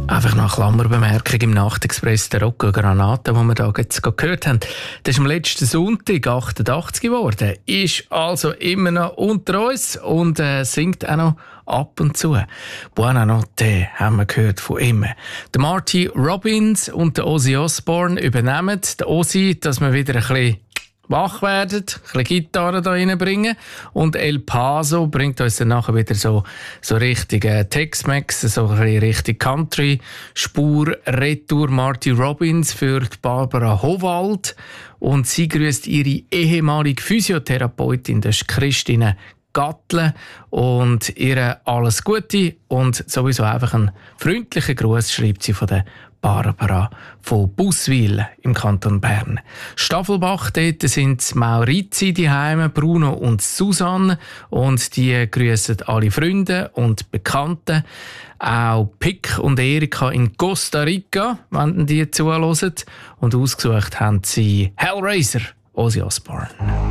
Einfach noch eine Klammerbemerkung im Nachtexpress der Rocco Granata, den wir da jetzt gehört haben. Der ist am letzten Sonntag 88 geworden, ist also immer noch unter uns und singt auch noch ab und zu. Buona notte haben wir gehört von ihm. Der Marty Robbins und der Ozzy Osbourne übernehmen. Der Ozzy, dass wir wieder ein bisschen wach werden, ein bisschen Gitarre da reinbringen. Und El Paso bringt uns dann nachher wieder so richtig Tex-Mex, so ein bisschen richtig Country-Spur. Retour Marty Robbins für die Barbara Howald. Und sie grüßt ihre ehemalige Physiotherapeutin, das ist Christine Gattle, und ihr alles Gute und sowieso einfach einen freundlichen Gruß schreibt sie von der Barbara von Busswil im Kanton Bern. Staffelbach, dort sind Maurizi daheim, Bruno und Susanne, und die grüßen alle Freunde und Bekannte. Auch Pick und Erika in Costa Rica, wenn die zuhören. Und ausgesucht haben sie Hellraiser, Ozzy Osbourne.